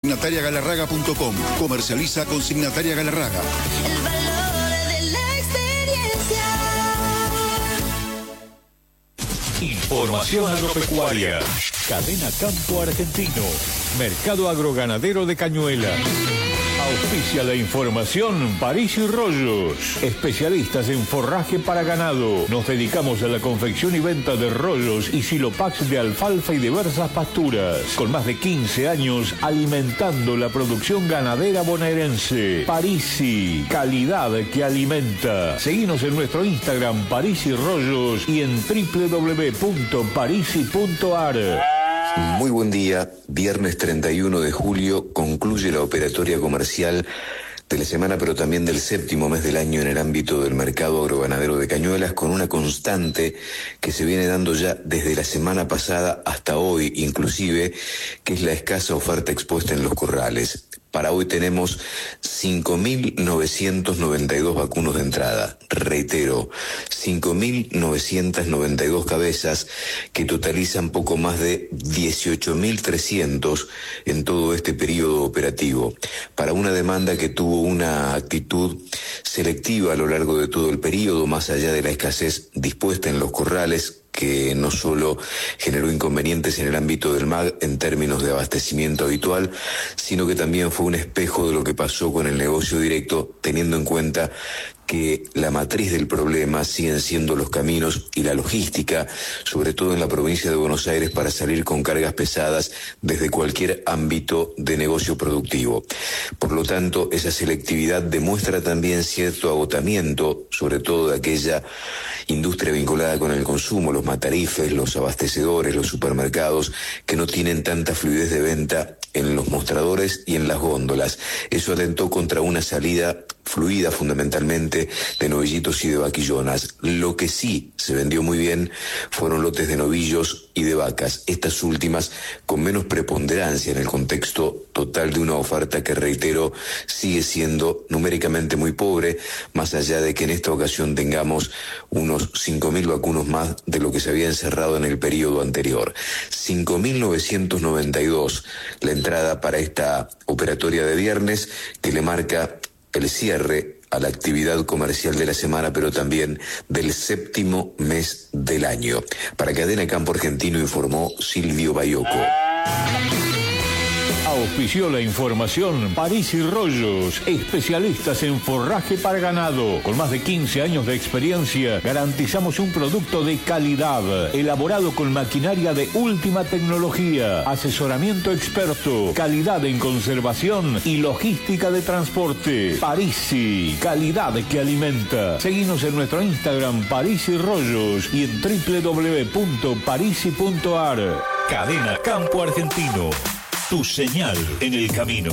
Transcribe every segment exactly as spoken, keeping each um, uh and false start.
consignataria galarraga punto com. Comercializa Consignataria Galarraga. El valor de la experiencia. Información agropecuaria. Cadena Campo Argentino. Mercado Agroganadero de Cañuelas. Auspicia la información París y Rollos, especialistas en forraje para ganado. Nos dedicamos a la confección y venta de rollos y silopax de alfalfa y diversas pasturas. Con más de quince años alimentando la producción ganadera bonaerense. Parisi, calidad que alimenta. Seguinos en nuestro Instagram París y Rollos y en doble u doble u doble u punto parisi punto a r. Muy buen día. Viernes treinta y uno de julio concluye la operatoria comercial de la semana, pero también del séptimo mes del año en el ámbito del mercado agroganadero de Cañuelas, con una constante que se viene dando ya desde la semana pasada hasta hoy, inclusive, que es la escasa oferta expuesta en los corrales. Para hoy tenemos cinco mil novecientos noventa y dos vacunos de entrada. Reitero, cinco mil novecientos noventa y dos cabezas que totalizan poco más de dieciocho mil trescientos en todo este periodo operativo. Para una demanda que tuvo una actitud selectiva a lo largo de todo el periodo, más allá de la escasez dispuesta en los corrales, que no solo generó inconvenientes en el ámbito del M A G en términos de abastecimiento habitual, sino que también fue un espejo de lo que pasó con el negocio directo, teniendo en cuenta que la matriz del problema siguen siendo los caminos y la logística, sobre todo en la provincia de Buenos Aires, para salir con cargas pesadas desde cualquier ámbito de negocio productivo. Por lo tanto, esa selectividad demuestra también cierto agotamiento, sobre todo de aquella industria vinculada con el consumo, los matarifes, los abastecedores, los supermercados, que no tienen tanta fluidez de venta en los mostradores y en las góndolas. Eso atentó contra una salida fluida fundamentalmente de novillitos y de vaquillonas. Lo que sí se vendió muy bien fueron lotes de novillos y de vacas, estas últimas con menos preponderancia en el contexto total de una oferta que, reitero, sigue siendo numéricamente muy pobre, más allá de que en esta ocasión tengamos unos cinco mil vacunos más de lo que se había encerrado en el periodo anterior. cinco mil novecientos noventa y dos la entrada para esta operatoria de viernes, que le marca el cierre a la actividad comercial de la semana, pero también del séptimo mes del año. Para Cadena Campo Argentino informó Silvio Bayoco. Auspició la información París y Rollos, especialistas en forraje para ganado. Con más de quince años de experiencia, garantizamos un producto de calidad, elaborado con maquinaria de última tecnología, asesoramiento experto, calidad en conservación y logística de transporte. Parisi, calidad que alimenta. Seguinos en nuestro Instagram París y Rollos y en doble u doble u doble u punto parisi punto a r. Cadena Campo Argentino. Tu señal en el camino.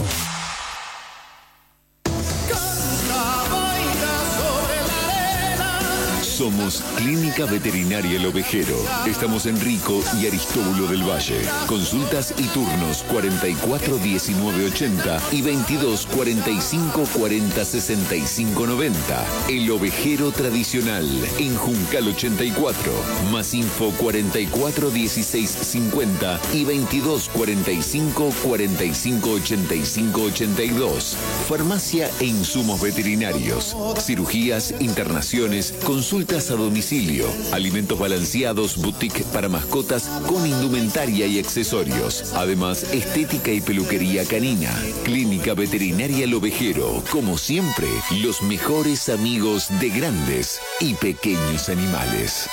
Somos Clínica Veterinaria El Ovejero. Estamos en Rico y Aristóbulo del Valle. Consultas y turnos cuarenta y cuatro diecinueve ochenta y veintidós cuarenta y cinco cuarenta sesenta y cinco noventa. El Ovejero Tradicional en Juncal ochenta y cuatro. Más info cuarenta y cuatro dieciséis cincuenta y veintidós cuarenta y cinco cuarenta y cinco ochenta y cinco ochenta y dos. Farmacia e insumos veterinarios. Cirugías, internaciones, consultas a domicilio, alimentos balanceados, boutique para mascotas con indumentaria y accesorios. Además, estética y peluquería canina. Clínica Veterinaria El Ovejero. Como siempre, los mejores amigos de grandes y pequeños animales.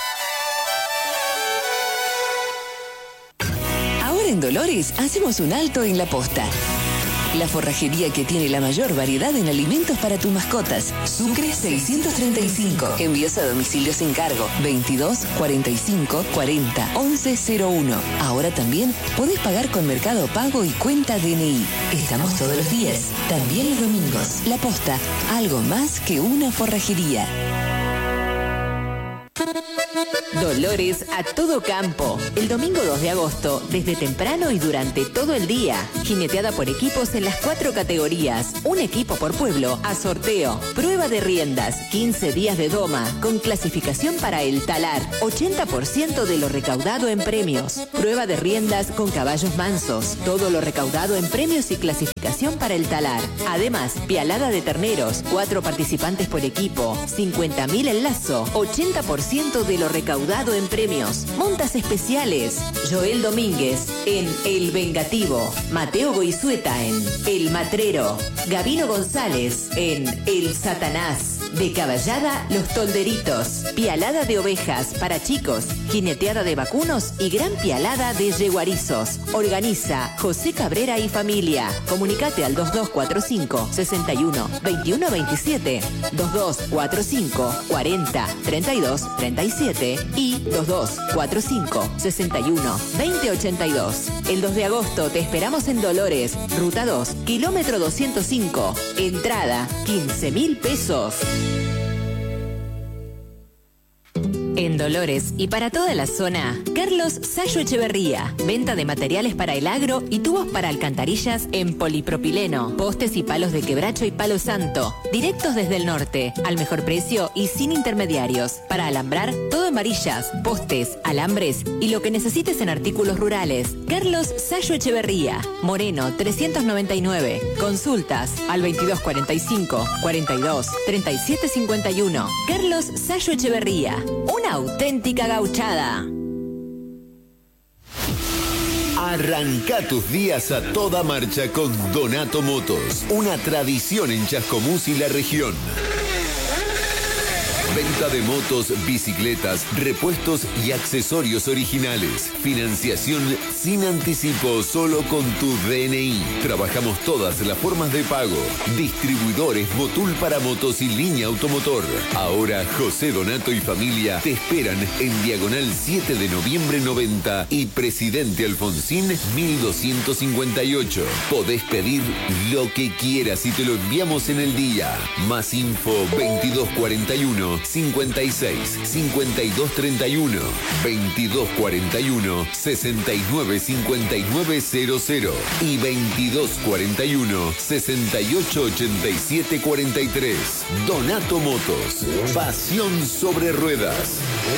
Ahora en Dolores hacemos un alto en La Posta. La forrajería que tiene la mayor variedad en alimentos para tus mascotas. Sucre seiscientos treinta y cinco. Envíos a domicilio sin cargo. veintidós cuarenta y cinco cuarenta once cero uno. Ahora también podés pagar con Mercado Pago y cuenta D N I. Estamos todos los días, también los domingos. La Posta, algo más que una forrajería. Dolores a todo campo. El domingo dos de agosto, desde temprano y durante todo el día. Jineteada por equipos en las cuatro categorías. Un equipo por pueblo a sorteo. Prueba de riendas. quince días de doma. Con clasificación para el talar. ochenta por ciento de lo recaudado en premios. Prueba de riendas con caballos mansos. Todo lo recaudado en premios y clasificación para el talar. Además, pialada de terneros. Cuatro participantes por equipo. cincuenta mil el lazo. ochenta por ciento de lo recaudado en premios. Montas especiales. Joel Domínguez en El Vengativo. Mateo Goizueta en El Matrero. Gabino González en El Satanás. De caballada, Los Tolderitos. Pialada de ovejas para chicos. Jineteada de vacunos y gran pialada de yeguarizos. Organiza José Cabrera y familia. Comunicate al dos dos cuatro cinco, seis uno, dos uno dos siete, dos dos cuatro cinco, cuarenta, treinta y dos, treinta y siete y dos dos cuatro cinco, seis uno, veinte ochenta y dos. El dos de agosto te esperamos en Dolores, Ruta dos, kilómetro doscientos cinco. Entrada, quince mil pesos. En Dolores y para toda la zona, Carlos Sayo Echeverría. Venta de materiales para el agro y tubos para alcantarillas en polipropileno. Postes y palos de quebracho y palo santo. Directos desde el norte, al mejor precio y sin intermediarios. Para alambrar, todo en varillas, postes, alambres y lo que necesites en artículos rurales. Carlos Sayo Echeverría. Moreno trescientos noventa y nueve. Consultas al veintidós cuarenta y cinco, cuarenta y dos, treinta y siete cincuenta y uno. Carlos Sayo Echeverría. Una auténtica gauchada. Arranca tus días a toda marcha con Donato Motos, una tradición en Chascomús y la región. Venta de motos, bicicletas, repuestos y accesorios originales. Financiación sin anticipo, solo con tu D N I. Trabajamos todas las formas de pago. Distribuidores Motul para motos y línea automotor. Ahora José Donato y familia te esperan en Diagonal siete de noviembre noventa y Presidente Alfonsín mil doscientos cincuenta y ocho. Podés pedir lo que quieras y te lo enviamos en el día. Más info veintidós cuarenta y uno, cincuenta y seis, cincuenta y dos treinta y uno, veintidós cuarenta y uno, sesenta y nueve cincuenta y nueve cero cero y veintidós cuarenta y uno, sesenta y ocho ochenta y siete cuarenta y tres. Donato Motos, pasión sobre ruedas.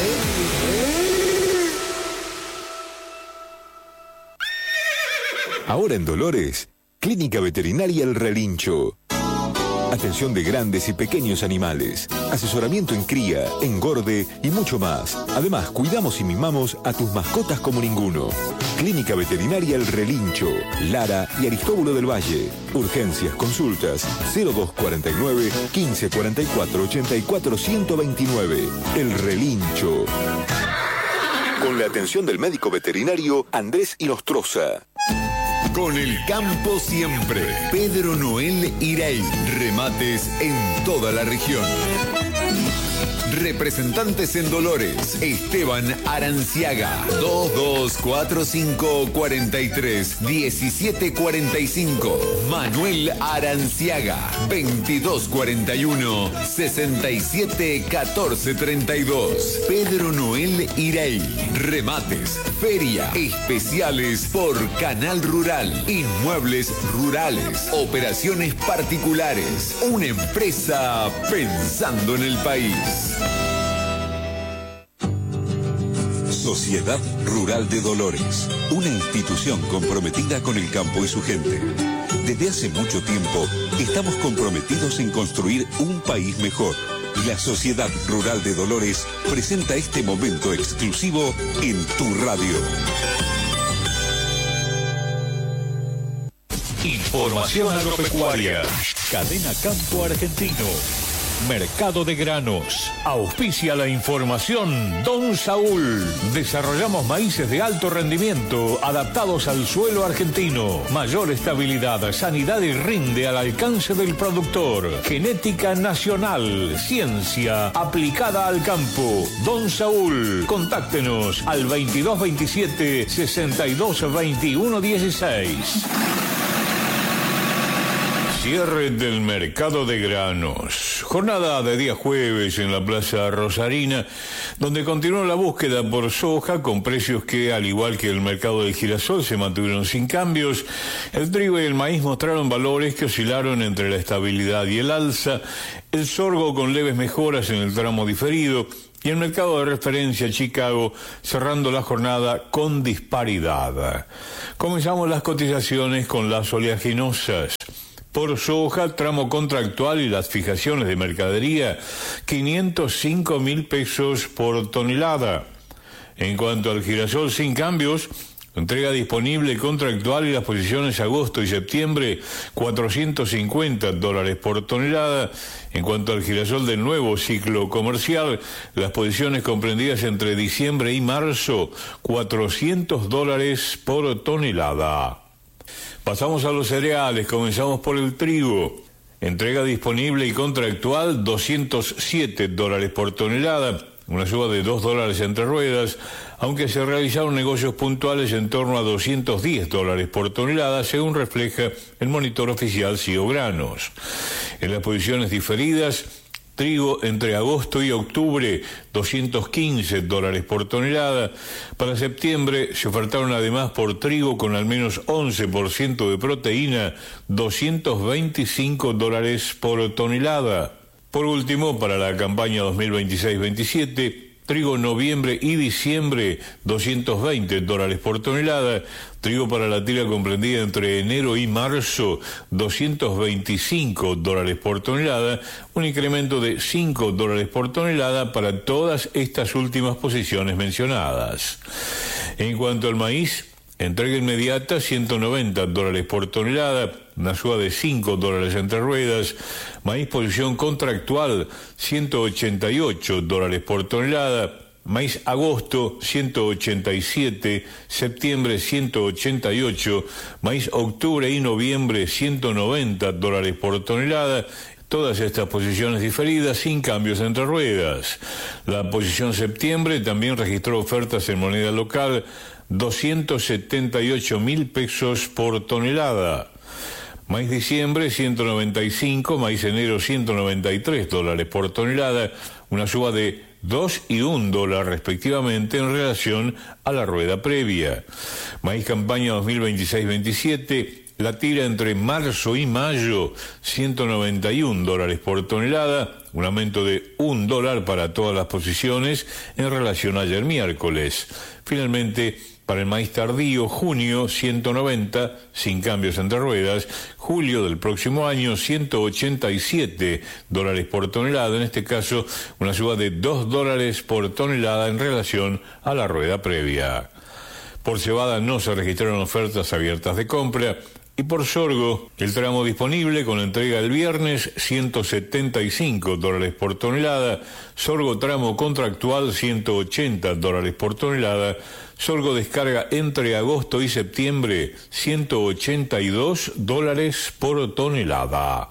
Ahora en Dolores, Clínica Veterinaria El Relincho. Atención de grandes y pequeños animales, asesoramiento en cría, engorde y mucho más. Además, cuidamos y mimamos a tus mascotas como ninguno. Clínica Veterinaria El Relincho, Lara y Aristóbulo del Valle. Urgencias, consultas, cero dos cuarenta y nueve, quince cuarenta y cuatro, ochenta y cuatro, ciento veintinueve. El Relincho. Con la atención del médico veterinario Andrés Inostroza. Con el campo siempre. Pedro Noel Iraí. Remates en toda la región. Representantes en Dolores. Esteban Aranciaga. dos dos cuatro cinco, cuarenta y tres, diecisiete cuarenta y cinco. Manuel Aranciaga. veintidós cuarenta y uno, sesenta y siete catorce treinta y dos. Pedro Noel Iraí. Remates, feria, especiales por Canal Rural. Inmuebles rurales. Operaciones particulares. Una empresa pensando en el país. Sociedad Rural de Dolores, una institución comprometida con el campo y su gente. Desde hace mucho tiempo estamos comprometidos en construir un país mejor. Y la Sociedad Rural de Dolores presenta este momento exclusivo en tu radio. Información agropecuaria. Cadena Campo Argentino. Mercado de granos. Auspicia la información Don Saúl. Desarrollamos maíces de alto rendimiento adaptados al suelo argentino. Mayor estabilidad, sanidad y rinde al alcance del productor. Genética nacional. Ciencia aplicada al campo. Don Saúl. Contáctenos al veintidós veintisiete, sesenta y dos veintiuno dieciséis. Cierre del mercado de granos. Jornada de día jueves en la Plaza Rosarina, donde continuó la búsqueda por soja con precios que, al igual que el mercado del girasol, se mantuvieron sin cambios. El trigo y el maíz mostraron valores que oscilaron entre la estabilidad y el alza. El sorgo con leves mejoras en el tramo diferido. Y el mercado de referencia Chicago cerrando la jornada con disparidad. Comenzamos las cotizaciones con las oleaginosas. Por soja, tramo contractual y las fijaciones de mercadería, quinientos cinco mil pesos por tonelada. En cuanto al girasol sin cambios, entrega disponible contractual y las posiciones agosto y septiembre, cuatrocientos cincuenta dólares por tonelada. En cuanto al girasol del nuevo ciclo comercial, las posiciones comprendidas entre diciembre y marzo, cuatrocientos dólares por tonelada. Pasamos a los cereales, comenzamos por el trigo. Entrega disponible y contractual, doscientos siete dólares por tonelada, una suba de dos dólares entre ruedas, aunque se realizaron negocios puntuales en torno a doscientos diez dólares por tonelada, según refleja el monitor oficial C I O Granos. En las posiciones diferidas, trigo entre agosto y octubre, doscientos quince dólares por tonelada. Para septiembre se ofertaron además por trigo con al menos once por ciento de proteína, doscientos veinticinco dólares por tonelada. Por último, para la campaña dos mil veintiséis veintisiete, trigo noviembre y diciembre, doscientos veinte dólares por tonelada. Trigo para la tira comprendida entre enero y marzo, doscientos veinticinco dólares por tonelada, un incremento de cinco dólares por tonelada para todas estas últimas posiciones mencionadas. En cuanto al maíz, entrega inmediata, ciento noventa dólares por tonelada, una suba de cinco dólares entre ruedas. Maíz posición contractual, ciento ochenta y ocho dólares por tonelada. Maíz agosto, ciento ochenta y siete, septiembre, ciento ochenta y ocho, maíz octubre y noviembre, ciento noventa dólares por tonelada. Todas estas posiciones diferidas sin cambios entre ruedas. La posición septiembre también registró ofertas en moneda local, doscientos setenta y ocho mil pesos por tonelada. Maíz diciembre, ciento noventa y cinco, maíz enero, ciento noventa y tres dólares por tonelada, una suba de dos y un dólar respectivamente en relación a la rueda previa. Maíz campaña dos mil veintiséis veintisiete, la tira entre marzo y mayo, ciento noventa y un dólares por tonelada, un aumento de un dólar para todas las posiciones en relación a ayer miércoles. Finalmente, para el maíz tardío, junio, ciento noventa, sin cambios entre ruedas. Julio del próximo año, ciento ochenta y siete dólares por tonelada. En este caso, una suba de dos dólares por tonelada en relación a la rueda previa. Por cebada no se registraron ofertas abiertas de compra. Y por sorgo, el tramo disponible con entrega el viernes, ciento setenta y cinco dólares por tonelada. Sorgo tramo contractual, ciento ochenta dólares por tonelada. Sorgo descarga entre agosto y septiembre, ciento ochenta y dos dólares por tonelada.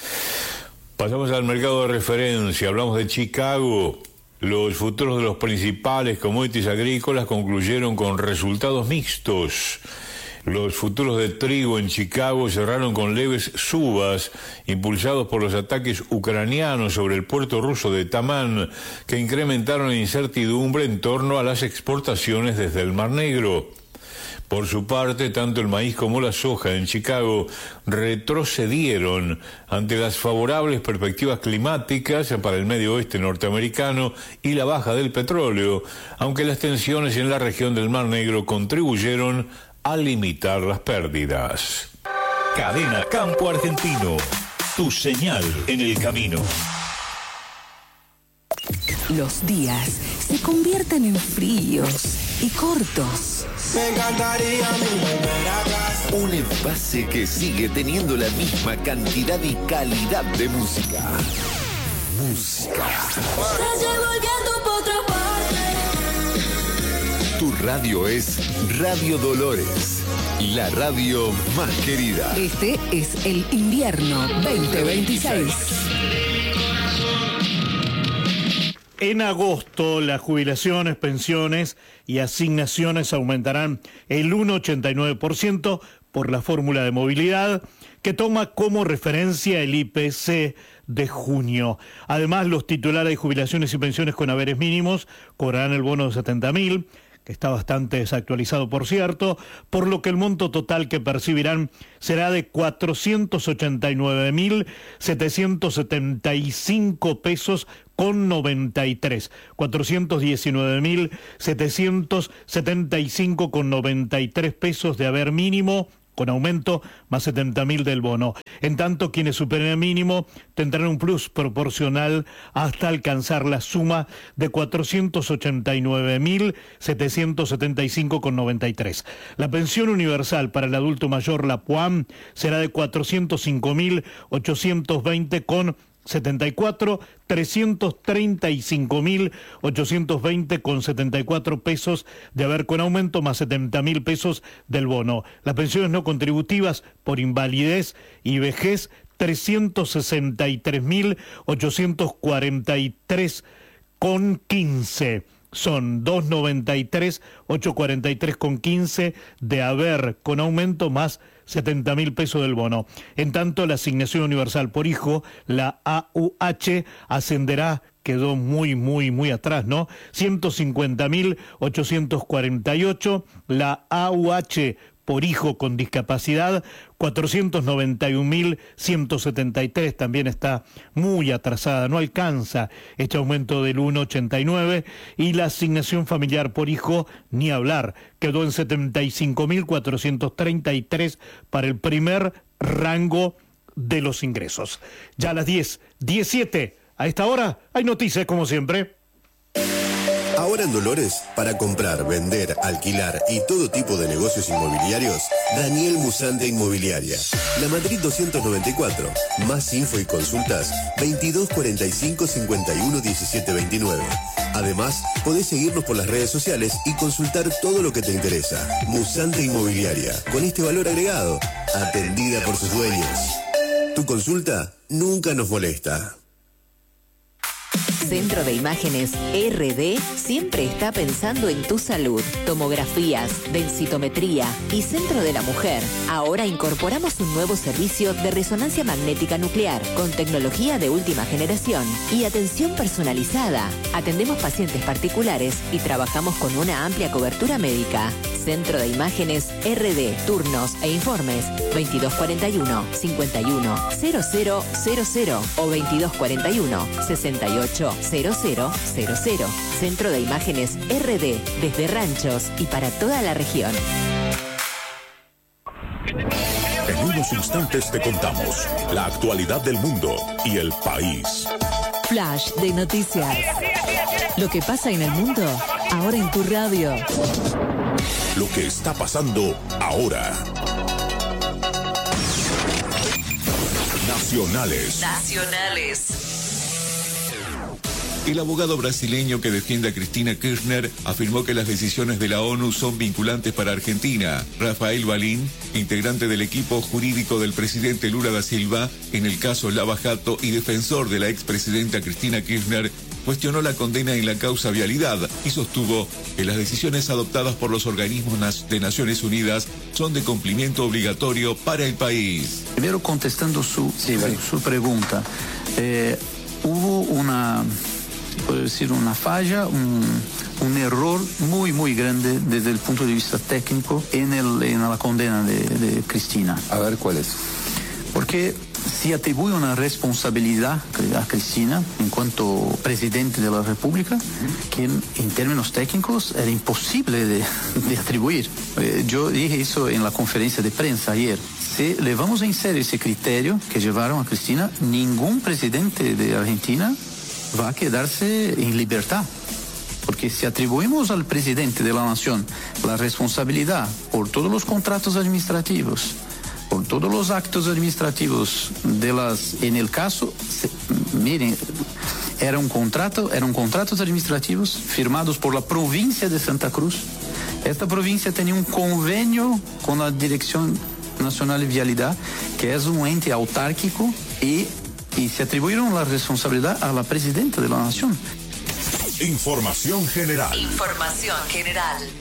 Pasamos al mercado de referencia, hablamos de Chicago. Los futuros de los principales commodities agrícolas concluyeron con resultados mixtos. Los futuros de trigo en Chicago cerraron con leves subas, impulsados por los ataques ucranianos sobre el puerto ruso de Tamán, que incrementaron la incertidumbre en torno a las exportaciones desde el Mar Negro. Por su parte, tanto el maíz como la soja en Chicago retrocedieron ante las favorables perspectivas climáticas para el medio oeste norteamericano y la baja del petróleo, aunque las tensiones en la región del Mar Negro contribuyeron a limitar las pérdidas. Cadena Campo Argentino, tu señal en el camino. Los días se convierten en fríos y cortos. Me encantaría volver atrás. Un envase que sigue teniendo la misma cantidad y calidad de música. Música. Te llevo el viento por otra parte. Tu radio es Radio Dolores, la radio más querida. Este es el invierno veinte veintiséis. En agosto, las jubilaciones, pensiones y asignaciones aumentarán el uno coma ochenta y nueve por ciento por la fórmula de movilidad que toma como referencia el I P C de junio. Además, los titulares de jubilaciones y pensiones con haberes mínimos cobrarán el bono de setenta mil, que está bastante desactualizado, por cierto, por lo que el monto total que percibirán será de cuatrocientos ochenta y nueve mil setecientos setenta y cinco pesos con noventa y tres, cuatrocientos diecinueve mil setecientos setenta y cinco con noventa y tres pesos de haber mínimo, con aumento más setenta mil del bono. En tanto, quienes superen el mínimo tendrán un plus proporcional hasta alcanzar la suma de cuatrocientos ochenta y nueve mil setecientos setenta y cinco con noventa y tres. La pensión universal para el adulto mayor, la P U A M, será de cuatrocientos cinco mil ochocientos veinte con setenta y cuatro, trescientos treinta y cinco mil ochocientos veinte con setenta y cuatro pesos de haber con aumento más setenta mil pesos del bono. Las pensiones no contributivas por invalidez y vejez, trescientos sesenta y tres mil ochocientos cuarenta y tres con quince. Son doscientos noventa y tres mil ochocientos cuarenta y tres con quince de haber con aumento más setenta mil pesos del bono. En tanto, la asignación universal por hijo, la A U H, ascenderá, quedó muy, muy, muy atrás, ¿no? ciento cincuenta mil ochocientos cuarenta y ocho, la A U H por hijo con discapacidad, cuatrocientos noventa y un mil ciento setenta y tres, también está muy atrasada, no alcanza este aumento del uno coma ochenta y nueve, y la asignación familiar por hijo, ni hablar, quedó en setenta y cinco mil cuatrocientos treinta y tres para el primer rango de los ingresos. Ya a las diez, diecisiete, a esta hora hay noticias como siempre. Ahora en Dolores, para comprar, vender, alquilar y todo tipo de negocios inmobiliarios, Daniel Musante Inmobiliaria. La Madrid doscientos noventa y cuatro. Más info y consultas, veintidós cuarenta y cinco cincuenta y uno diecisiete veintinueve. Además, podés seguirnos por las redes sociales y consultar todo lo que te interesa. Musante Inmobiliaria, con este valor agregado, atendida por sus dueños. Tu consulta nunca nos molesta. Centro de Imágenes R D siempre está pensando en tu salud. Tomografías, densitometría y Centro de la Mujer. Ahora incorporamos un nuevo servicio de resonancia magnética nuclear con tecnología de última generación y atención personalizada. Atendemos pacientes particulares y trabajamos con una amplia cobertura médica. Centro de Imágenes R D. Turnos e informes veintidós cuarenta y uno, cincuenta y uno, cero cero cero cero o veintidós cuarenta y uno, sesenta y ocho, cero cero cero cero. Centro de Imágenes R D, desde Ranchos y para toda la región. En unos instantes te contamos la actualidad del mundo y el país. Flash de noticias. Lo que pasa en el mundo, ahora en tu radio. Lo que está pasando ahora. Nacionales. Nacionales. El abogado brasileño que defiende a Cristina Kirchner afirmó que las decisiones de la ONU son vinculantes para Argentina. Rafael Balín, integrante del equipo jurídico del presidente Lula da Silva en el caso Lava Jato y defensor de la expresidenta Cristina Kirchner, cuestionó la condena en la causa Vialidad y sostuvo que las decisiones adoptadas por los organismos de Naciones Unidas son de cumplimiento obligatorio para el país. Primero, contestando su, sí, su, su pregunta, eh, hubo una... puedo decir una falla, un, un error muy muy grande desde el punto de vista técnico en, el, en la condena de, de Cristina. A ver, ¿cuál es? Porque se atribuye una responsabilidad a Cristina en cuanto presidente de la República que en, en términos técnicos era imposible de, de atribuir. Eh, yo dije eso en la conferencia de prensa ayer. Si levamos en serio ese criterio que llevaron a Cristina, ningún presidente de Argentina va a quedarse en libertad. Porque si atribuimos al presidente de la nación la responsabilidad por todos los contratos administrativos, por todos los actos administrativos de las, en el caso, se, miren, era un contrato, eran contratos administrativos firmados por la provincia de Santa Cruz. Esta provincia tenía un convenio con la Dirección Nacional de Vialidad, que es un ente autárquico, y y se atribuyeron la responsabilidad a la presidenta de la nación. Información general. Información general.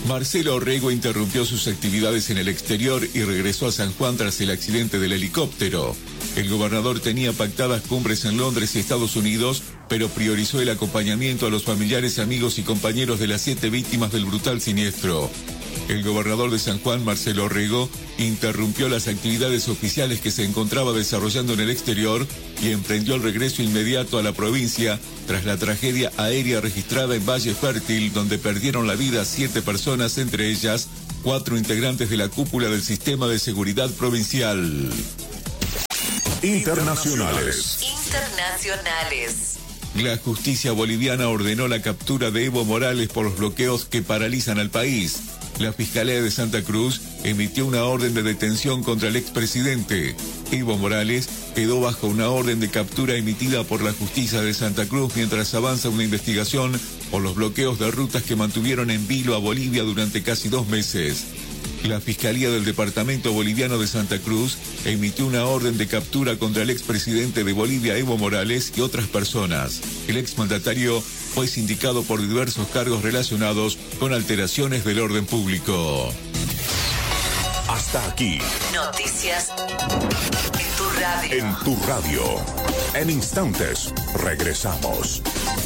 Marcelo Orrego interrumpió sus actividades en el exterior y regresó a San Juan tras el accidente del helicóptero. El gobernador tenía pactadas cumbres en Londres y Estados Unidos, pero priorizó el acompañamiento a los familiares, amigos y compañeros de las siete víctimas del brutal siniestro. El gobernador de San Juan, Marcelo Orrego, interrumpió las actividades oficiales que se encontraba desarrollando en el exterior y emprendió el regreso inmediato a la provincia tras la tragedia aérea registrada en Valle Fértil, donde perdieron la vida siete personas, entre ellas cuatro integrantes de la cúpula del Sistema de Seguridad Provincial. Internacionales. Internacionales. La justicia boliviana ordenó la captura de Evo Morales por los bloqueos que paralizan al país. La Fiscalía de Santa Cruz emitió una orden de detención contra el expresidente. Evo Morales quedó bajo una orden de captura emitida por la justicia de Santa Cruz mientras avanza una investigación por los bloqueos de rutas que mantuvieron en vilo a Bolivia durante casi dos meses. La Fiscalía del Departamento Boliviano de Santa Cruz emitió una orden de captura contra el expresidente de Bolivia, Evo Morales, y otras personas. El exmandatario fue sindicado por diversos cargos relacionados con alteraciones del orden público. Hasta aquí. Noticias en tu radio. En tu radio. En instantes, regresamos.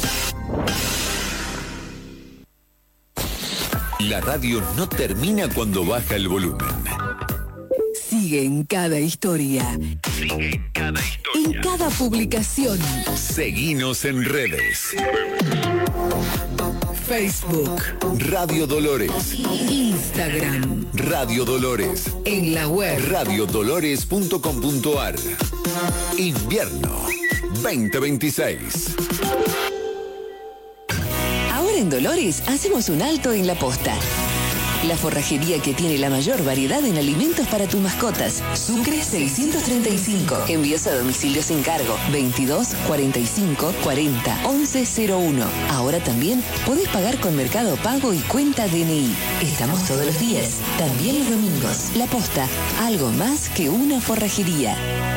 La radio no termina cuando baja el volumen. Sigue en cada historia. Sigue en cada historia. En cada publicación. Seguinos en redes. Facebook. Radio Dolores. Instagram. Radio Dolores. En la web. radio dolores punto com punto a r. Invierno veinte veintiséis. Ahora en Dolores hacemos un alto en la posta. La forrajería que tiene la mayor variedad en alimentos para tus mascotas. Sucre seiscientos treinta y cinco. Envíos a domicilio sin cargo. veintidós cuarenta y cinco cuarenta once cero uno. Ahora también podés pagar con Mercado Pago y cuenta D N I. Estamos todos los días, también los domingos. La Posta, algo más que una forrajería.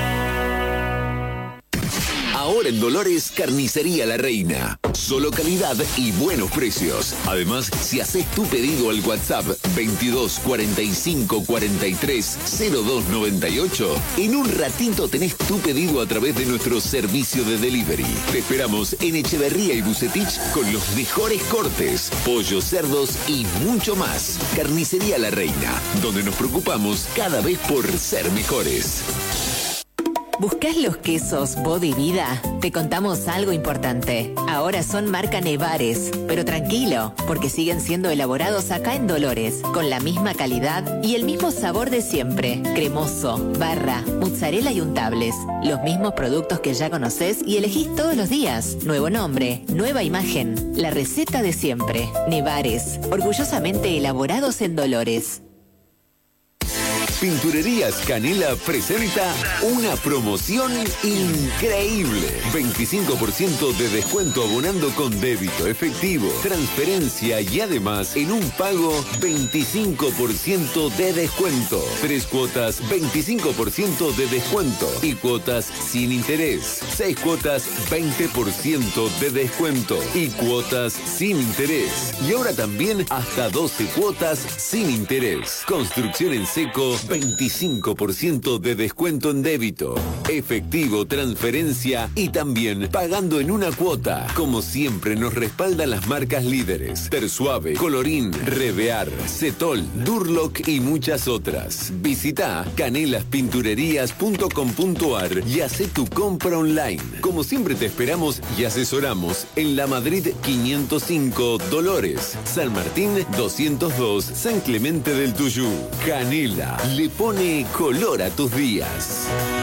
Ahora en Dolores, Carnicería La Reina. Solo calidad y buenos precios. Además, si haces tu pedido al WhatsApp veintidós cuarenta y cinco cuarenta y tres cero dos noventa y ocho, en un ratito tenés tu pedido a través de nuestro servicio de delivery. Te esperamos en Echeverría y Bucetich con los mejores cortes, pollos, cerdos y mucho más. Carnicería La Reina, donde nos preocupamos cada vez por ser mejores. ¿Buscás los quesos Body Vida? Te contamos algo importante. Ahora son marca Nevares, pero tranquilo, porque siguen siendo elaborados acá en Dolores, con la misma calidad y el mismo sabor de siempre. Cremoso, barra, mozzarella y untables. Los mismos productos que ya conocés y elegís todos los días. Nuevo nombre, nueva imagen. La receta de siempre. Nevares, orgullosamente elaborados en Dolores. Pinturerías Canela presenta una promoción increíble. veinticinco por ciento de descuento abonando con débito, efectivo, transferencia y además en un pago veinticinco por ciento de descuento. Tres cuotas, veinticinco por ciento de descuento y cuotas sin interés. Seis cuotas, veinte por ciento de descuento y cuotas sin interés. Y ahora también hasta doce cuotas sin interés. Construcción en seco, veinticinco por ciento de descuento en débito, efectivo, transferencia y también pagando en una cuota. Como siempre nos respaldan las marcas líderes: Persuave, Colorín, Revear, Cetol, Durlock y muchas otras. Visita canelas pinturerías punto com punto a r y hace tu compra online. Como siempre te esperamos y asesoramos en La Madrid quinientos cinco, Dolores, San Martín doscientos dos, San Clemente del Tuyú. Canela le pone color a tus días.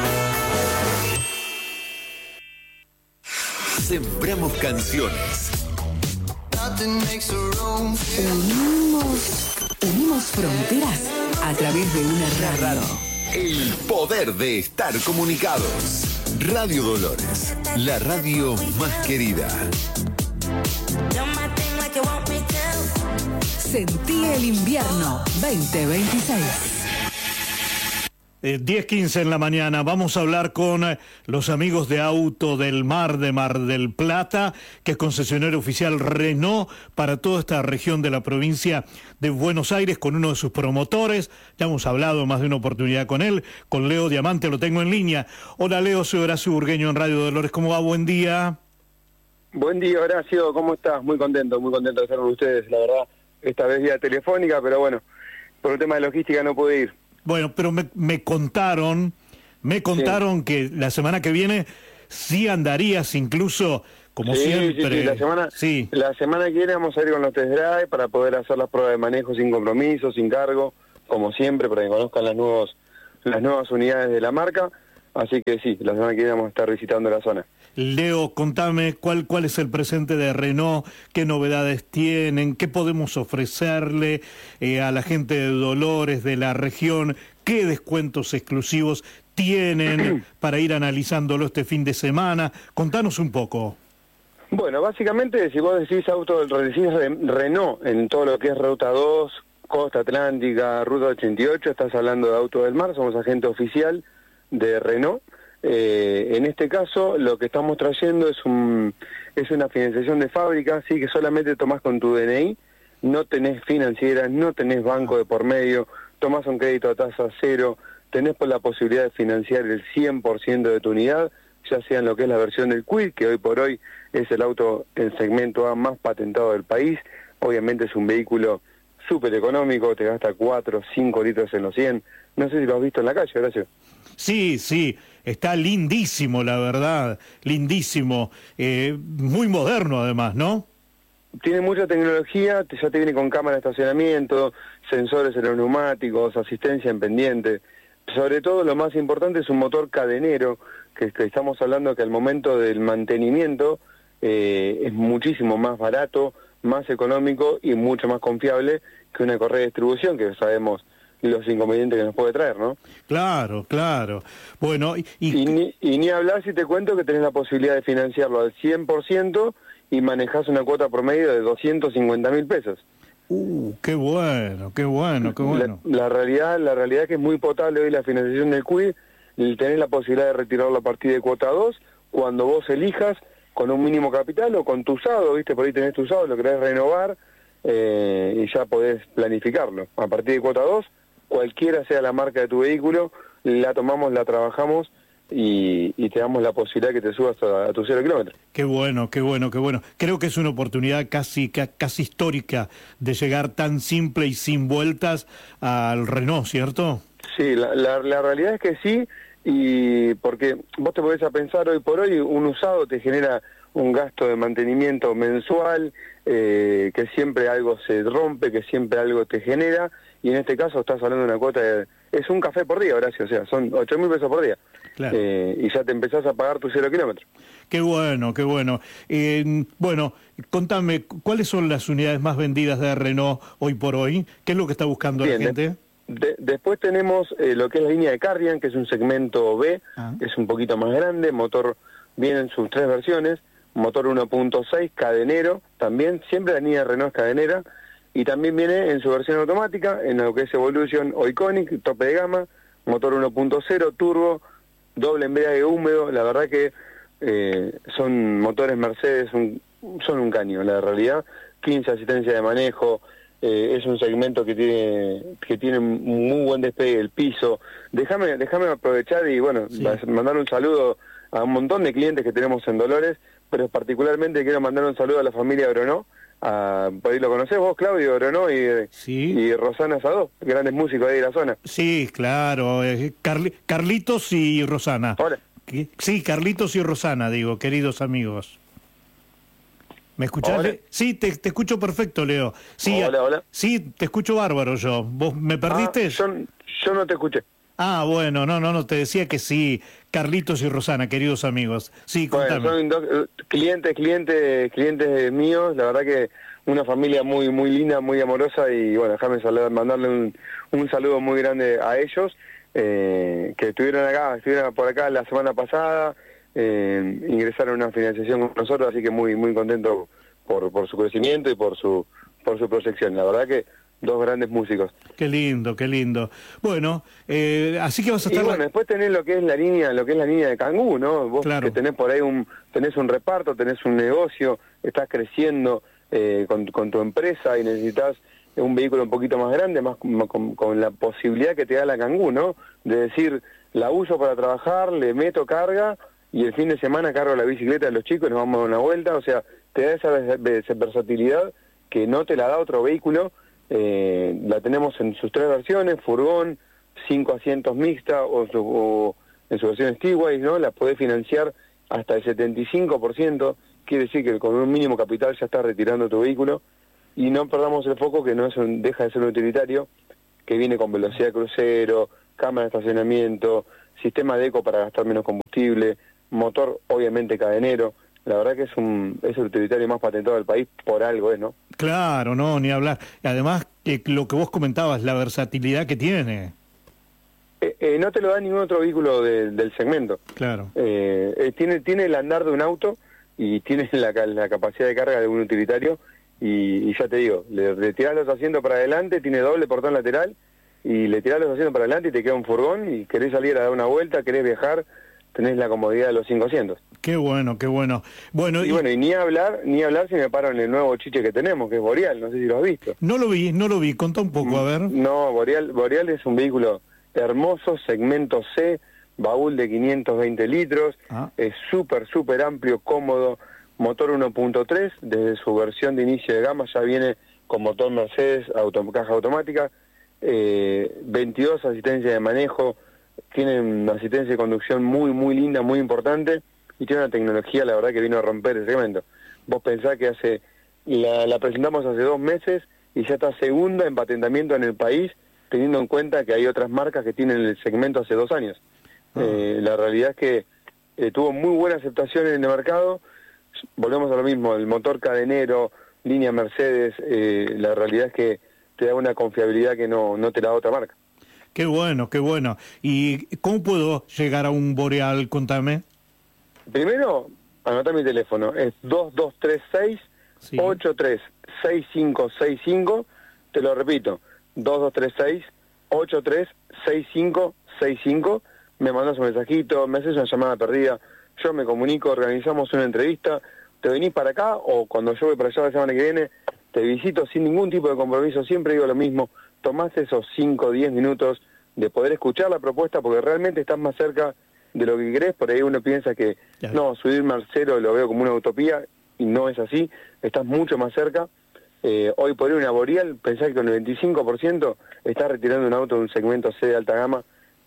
Sembramos canciones. Unimos, unimos fronteras a través de una radio. El poder de estar comunicados. Radio Dolores, la radio más querida. Sentí el invierno veinte veintiséis. Eh, diez quince en la mañana, vamos a hablar con eh, los amigos de Auto del Mar de Mar del Plata, que es concesionario oficial Renault para toda esta región de la provincia de Buenos Aires, con uno de sus promotores. Ya hemos hablado más de una oportunidad con él, con Leo Diamante, lo tengo en línea. Hola Leo, soy Horacio Burgueño en Radio Dolores, ¿cómo va? Buen día. Buen día, Horacio, ¿cómo estás? Muy contento, muy contento de estar con ustedes, la verdad, esta vez vía telefónica, pero bueno, por un tema de logística no pude ir. Bueno, pero me, me contaron, me contaron sí. que la semana que viene sí andarías incluso, como sí, siempre. Sí, sí, la semana, sí. la semana que viene vamos a ir con los test drive para poder hacer las pruebas de manejo sin compromiso, sin cargo, como siempre, para que conozcan las, nuevos, las nuevas unidades de la marca. Así que sí, la semana que viene vamos a estar visitando la zona. Leo, contame cuál cuál es el presente de Renault, qué novedades tienen, qué podemos ofrecerle eh, a la gente de Dolores, de la región, qué descuentos exclusivos tienen para ir analizándolo este fin de semana. Contanos un poco. Bueno, básicamente, si vos decís auto, decís Renault en todo lo que es Ruta dos, Costa Atlántica, Ruta ochenta y ocho, estás hablando de Auto del Mar, somos agente oficial de Renault. Eh, en este caso lo que estamos trayendo es un es una financiación de fábrica, así que solamente tomás con tu D N I, no tenés financieras, no tenés banco de por medio, tomás un crédito a tasa cero, tenés por la posibilidad de financiar el cien por ciento de tu unidad, ya sea en lo que es la versión del Kwid, que hoy por hoy es el auto en segmento A más patentado del país. Obviamente es un vehículo súper económico, te gasta cuatro o cinco litros en los cien. No sé si lo has visto en la calle, Horacio. Sí, sí, está lindísimo, la verdad, lindísimo, eh, muy moderno además, ¿no? Tiene mucha tecnología, ya te viene con cámara de estacionamiento, sensores en los neumáticos, asistencia en pendiente. Sobre todo lo más importante es un motor cadenero, que, que estamos hablando que al momento del mantenimiento eh, es muchísimo más barato, más económico y mucho más confiable que una correa de distribución, que sabemos los inconvenientes que nos puede traer, ¿no? Claro, claro. Bueno, y... Y, y, ni, y ni hablar si te cuento que tenés la posibilidad de financiarlo al cien por ciento y manejás una cuota promedio de doscientos cincuenta mil pesos. Uh, qué bueno, qué bueno, qué bueno. La, la realidad la realidad es que es muy potable hoy la financiación del Kwid, tenés la posibilidad de retirarlo a partir de cuota dos, cuando vos elijas, con un mínimo capital o con tu usado, ¿viste? Por ahí tenés tu usado, lo querés renovar eh, y ya podés planificarlo. A partir de cuota dos, cualquiera sea la marca de tu vehículo, la tomamos, la trabajamos y, y te damos la posibilidad que te subas a, a tu cero kilómetros. Qué bueno, qué bueno, qué bueno. Creo que es una oportunidad casi, casi histórica de llegar tan simple y sin vueltas al Renault, ¿cierto? Sí, la, la, la realidad es que sí, y porque vos te podés a pensar hoy por hoy, un usado te genera un gasto de mantenimiento mensual, eh, que siempre algo se rompe, que siempre algo te genera, y en este caso estás hablando de una cuota de... Es un café por día, Horacio, o sea, son ocho mil pesos por día. Claro. Eh, y ya te empezás a pagar tu cero kilómetros. Qué bueno, qué bueno. Eh, bueno, contame, ¿cuáles son las unidades más vendidas de Renault hoy por hoy? ¿Qué es lo que está buscando Bien, la gente? De, de, después tenemos eh, lo que es la línea de Cardian, que es un segmento B, ah. es un poquito más grande, motor, vienen sus tres versiones, motor uno punto seis, cadenero, también, siempre la línea de Renault es cadenera, y también viene en su versión automática, en lo que es Evolution o Iconic, tope de gama, motor uno punto cero, turbo, doble embrague húmedo, la verdad que eh, son motores Mercedes, un, son un caño, la realidad, quince asistencia de manejo, eh, es un segmento que tiene que tiene muy buen despegue del piso. Déjame déjame aprovechar y bueno, sí. mandar un saludo a un montón de clientes que tenemos en Dolores, pero particularmente quiero mandar un saludo a la familia Bronó, a, por ahí lo conocés vos, Claudio Bronó y, sí. y Rosana Sadó, grandes músicos ahí de la zona. Sí, claro, eh, Carli, Carlitos y Rosana. Hola. Sí, Carlitos y Rosana, digo, queridos amigos. ¿Me escuchás? Hola. Sí, te, te escucho perfecto, Leo. Sí, hola, hola. Sí, te escucho bárbaro yo. ¿Vos me perdiste? Ah, yo, yo no te escuché. Ah, bueno, no, no, no, te decía que sí, Carlitos y Rosana, queridos amigos. Sí, contame. Bueno, son dos, clientes, clientes, clientes míos, la verdad que una familia muy muy linda, muy amorosa y bueno, déjame saludar, mandarle un, un saludo muy grande a ellos, eh, que estuvieron acá, estuvieron por acá la semana pasada, eh, ingresaron a una financiación con nosotros, así que muy muy contento por, por su crecimiento y por su por su proyección. La verdad que dos grandes músicos. Qué lindo, qué lindo. Bueno, eh, así que vas a estar... Y bueno, después tenés lo que es la línea, lo que es la línea de Kangoo, ¿no? Vos Claro. que tenés por ahí un, tenés un reparto, tenés un negocio, estás creciendo eh, con, con tu empresa y necesitas un vehículo un poquito más grande, más con, con, con la posibilidad que te da la Kangoo, ¿no? De decir, la uso para trabajar, le meto carga y el fin de semana cargo la bicicleta de los chicos y nos vamos a dar una vuelta, o sea, te da esa, esa versatilidad que no te la da otro vehículo. Eh, la tenemos en sus tres versiones, furgón, cinco asientos mixta o, su, o en su versión Steway, ¿no? La podés financiar hasta el setenta y cinco por ciento, quiere decir que con un mínimo capital ya estás retirando tu vehículo, y no perdamos el foco que no es un, deja de ser un utilitario, que viene con velocidad de crucero, cámara de estacionamiento, sistema de eco para gastar menos combustible, motor obviamente cadenero. La verdad que es un es el utilitario más patentado del país, por algo es, ¿no? Claro, no, ni hablar. Y además, eh, lo que vos comentabas, la versatilidad que tiene. Eh, eh, no te lo da ningún otro vehículo de, del segmento. Claro. Eh, eh, tiene tiene el andar de un auto y tiene la, la capacidad de carga de un utilitario, y, y ya te digo, le, le tirás los asientos para adelante, tiene doble portón lateral, y le tirás los asientos para adelante y te queda un furgón, y querés salir a dar una vuelta, querés viajar, tenés la comodidad de los cinco asientos. Qué bueno, qué bueno. Bueno, y, y bueno, y ni hablar, ni hablar si me paro en el nuevo chiche que tenemos, que es Boreal, no sé si lo has visto. No lo vi, no lo vi, contá un poco, a ver. No, Boreal, Boreal es un vehículo hermoso, segmento C, baúl de quinientos veinte litros, ah. es súper, súper amplio, cómodo, motor uno punto tres, desde su versión de inicio de gama ya viene con motor Mercedes, auto, caja automática, eh, veintidós asistencias de manejo, tiene una asistencia de conducción muy, muy linda, muy importante, y tiene una tecnología, la verdad, que vino a romper el segmento. Vos pensás que hace la, la presentamos hace dos meses y ya está segunda en patentamiento en el país, teniendo en cuenta que hay otras marcas que tienen el segmento hace dos años. Ah. Eh, la realidad es que eh, tuvo muy buena aceptación en el mercado. Volvemos a lo mismo, el motor cadenero, línea Mercedes, eh, la realidad es que te da una confiabilidad que no, no te la da otra marca. Qué bueno, qué bueno. ¿Y cómo puedo llegar a un Boreal? Contame. Primero, anotá mi teléfono, es dos dos tres seis, ocho tres seis cinco seis cinco, te lo repito, dos dos tres seis, ocho tres seis cinco seis cinco, me mandas un mensajito, me haces una llamada perdida, yo me comunico, organizamos una entrevista, te venís para acá o cuando yo voy para allá la semana que viene, te visito sin ningún tipo de compromiso, siempre digo lo mismo, tomás esos cinco o diez minutos de poder escuchar la propuesta porque realmente estás más cerca de lo que querés. Por ahí uno piensa que claro. no, subirme al cero lo veo como una utopía y no es así, estás mucho más cerca. Eh, hoy por hoy una Boreal, pensá que con el veinticinco por ciento estás retirando un auto de un segmento C de alta gama,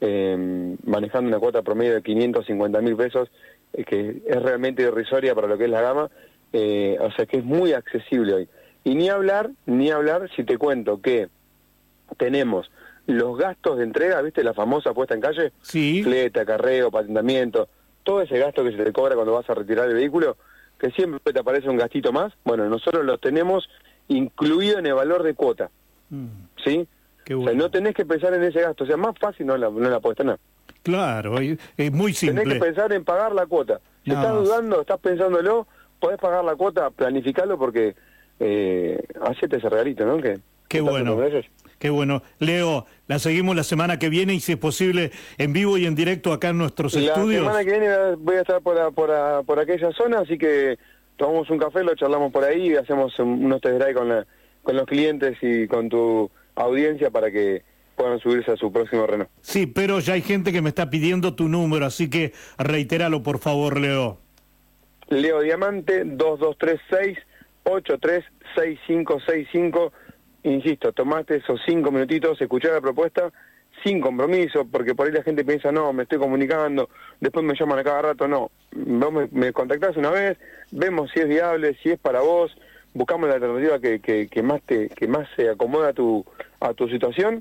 eh, manejando una cuota promedio de quinientos cincuenta mil pesos, eh, que es realmente irrisoria para lo que es la gama, eh, o sea que es muy accesible hoy. Y ni hablar, ni hablar si te cuento que tenemos los gastos de entrega, ¿viste? La famosa puesta en calle, sí. fleta, acarreo, patentamiento, todo ese gasto que se te cobra cuando vas a retirar el vehículo, que siempre te aparece un gastito más, bueno, nosotros los tenemos incluido en el valor de cuota, mm. ¿sí? Qué bueno. O sea, no tenés que pensar en ese gasto, o sea, más fácil no la, no la podés tener. Claro, es muy simple. Tenés que pensar en pagar la cuota. Si no. estás dudando, estás pensándolo, podés pagar la cuota, planificarlo porque eh, hacete ese regalito, ¿no? Que, Qué bueno. Qué bueno. Leo, la seguimos la semana que viene y si es posible en vivo y en directo acá en nuestros la estudios. La semana que viene voy a estar por, a, por, a, por aquella zona, así que tomamos un café, lo charlamos por ahí y hacemos unos test drive con, la, con los clientes y con tu audiencia para que puedan subirse a su próximo Renault. Sí, pero ya hay gente que me está pidiendo tu número, así que reitéralo por favor, Leo. Leo Diamante, dos dos tres seis, ocho tres seis cinco seis cinco. Insisto, tomaste esos cinco minutitos, escuchar la propuesta sin compromiso, porque por ahí la gente piensa, no, me estoy comunicando, después me llaman a cada rato, no. Vos me, me contactás una vez, vemos si es viable, si es para vos, buscamos la alternativa que, que, que más te que más se acomoda a tu, a tu situación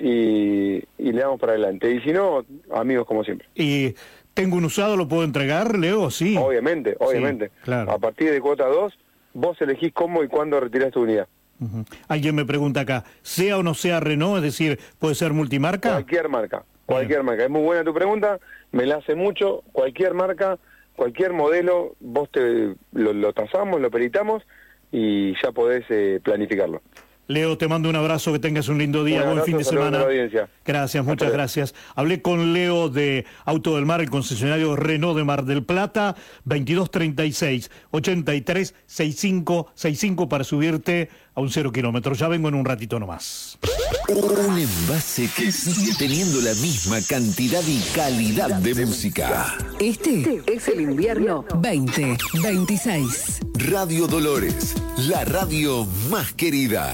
y, y le damos para adelante. Y si no, amigos como siempre. ¿Y tengo un usado, lo puedo entregar, Leo? Sí. Obviamente, obviamente. Sí, claro. A partir de cuota dos, vos elegís cómo y cuándo retirás tu unidad. Uh-huh. Alguien me pregunta acá, sea o no sea Renault, es decir, ¿puede ser multimarca? Cualquier marca, cualquier Bien. marca. Es muy buena tu pregunta, me la hace mucho, cualquier marca, cualquier modelo, vos te lo, lo tasamos, lo peritamos y ya podés eh, planificarlo. Leo, te mando un abrazo, que tengas un lindo día, Un buen fin de abrazo, saludos a semana. la audiencia. Gracias, muchas luego. gracias. Hablé con Leo de Auto del Mar, el concesionario Renault de Mar del Plata, veintidós treinta y seis, ochenta y tres, sesenta y cinco, sesenta y cinco para subirte a un cero kilómetro. Ya vengo en un ratito nomás. Un envase que sigue teniendo la misma cantidad y calidad de música. Este es el invierno veinte veintiséis. Radio Dolores, la radio más querida.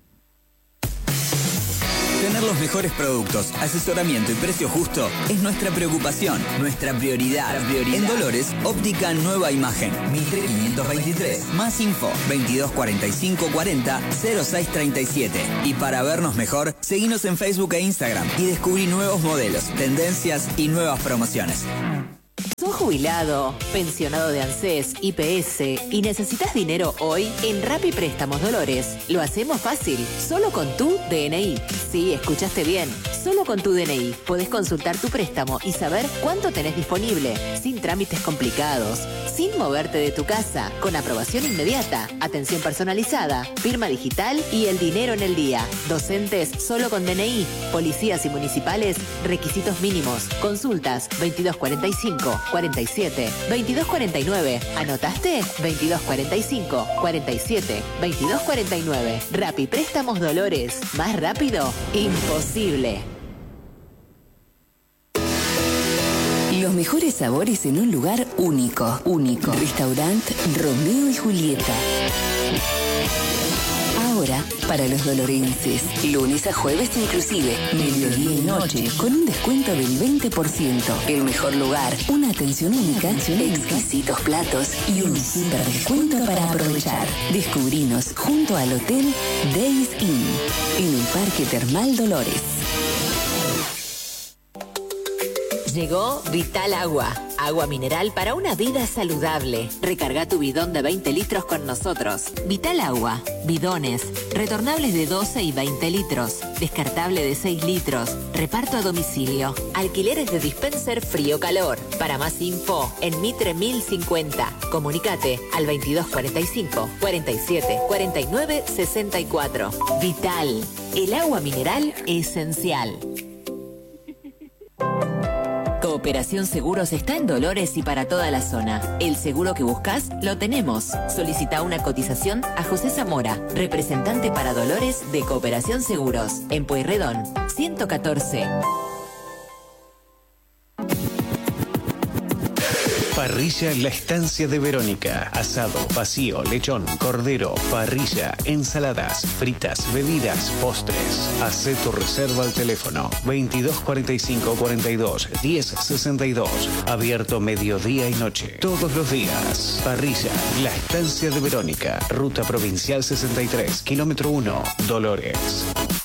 Tener los mejores productos, asesoramiento y precio justo es nuestra preocupación, nuestra prioridad. Nuestra prioridad. En Dolores, óptica Nueva Imagen, mil quinientos veintitrés. Más info, veintidós cuarenta y cinco cuarenta cero seis treinta y siete. Y para vernos mejor, seguinos en Facebook e Instagram y descubrí nuevos modelos, tendencias y nuevas promociones. ¿Sos jubilado, pensionado de ANSES, I P S y necesitas dinero hoy? En Rappi Préstamos Dolores lo hacemos fácil, solo con tu D N I. Sí, escuchaste bien, solo con tu D N I podés consultar tu préstamo y saber cuánto tenés disponible, sin trámites complicados, sin moverte de tu casa, con aprobación inmediata, atención personalizada, firma digital y el dinero en el día. Docentes solo con D N I, policías y municipales, requisitos mínimos, consultas veintidós cuarenta y cinco cuarenta y siete, veintidós cuarenta y nueve. ¿Anotaste? veintidós cuarenta y cinco cuarenta y siete, veintidós cuarenta y nueve. Rappi Préstamos Dolores. ¿Más rápido? Imposible. Los mejores sabores en un lugar único. Único. Restaurante Romeo y Julieta. Ahora, para los dolorenses, lunes a jueves inclusive, mediodía y noche, con un descuento del veinte por ciento. El mejor lugar, una atención única, exquisitos platos y un super descuento para aprovechar. Descubrinos junto al Hotel Days Inn, en el Parque Termal Dolores. Llegó Vital Agua, agua mineral para una vida saludable. Recarga tu bidón de veinte litros con nosotros. Vital Agua, bidones, retornables de doce y veinte litros, descartable de seis litros, reparto a domicilio, alquileres de dispenser frío-calor. Para más info, en Mitre mil cincuenta. Comunicate al veintidós cuarenta y cinco cuarenta y siete cuarenta y nueve sesenta y cuatro. Vital, el agua mineral esencial. Cooperación Seguros está en Dolores y para toda la zona. El seguro que buscas, lo tenemos. Solicita una cotización a José Zamora, representante para Dolores de Cooperación Seguros, en Pueyrredón, ciento catorce. Parrilla La Estancia de Verónica. Asado, vacío, lechón, cordero, parrilla, ensaladas, fritas, bebidas, postres. Hacé tu reserva al teléfono veintidós cuarenta y cinco cuarenta y dos diez sesenta y dos. Abierto mediodía y noche. Todos los días. Parrilla La Estancia de Verónica. Ruta Provincial sesenta y tres, kilómetro uno, Dolores.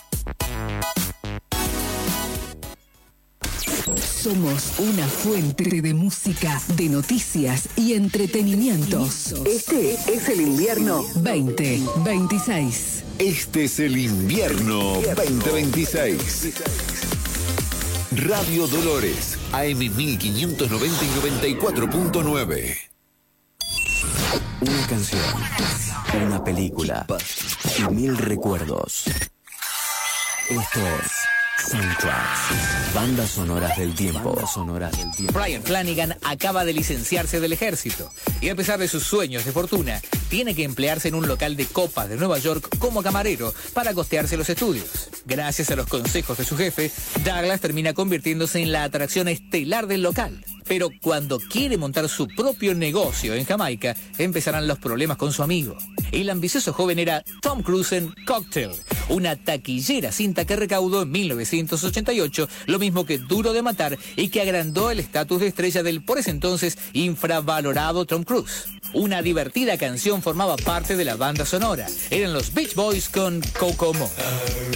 Somos una fuente de música, de noticias y entretenimientos. Este es el invierno veinte veintiséis. Este es el invierno veinte veintiséis. Radio Dolores, A M mil quinientos noventa y noventa y cuatro punto nueve. Una canción, una película y mil recuerdos. Esto es Soundtracks, bandas sonoras del tiempo. Bandas sonoras del tiempo. Brian Flanagan acaba de licenciarse del ejército y a pesar de sus sueños de fortuna, tiene que emplearse en un local de copas de Nueva York como camarero para costearse los estudios. Gracias a los consejos de su jefe, Douglas termina convirtiéndose en la atracción estelar del local. Pero cuando quiere montar su propio negocio en Jamaica, empezarán los problemas con su amigo. El ambicioso joven era Tom Cruise en Cocktail, una taquillera cinta que recaudó en mil novecientos ochenta y ocho, lo mismo que Duro de Matar, y que agrandó el estatus de estrella del por ese entonces infravalorado Tom Cruise. Una divertida canción formaba parte de la banda sonora. Eran los Beach Boys con Kokomo.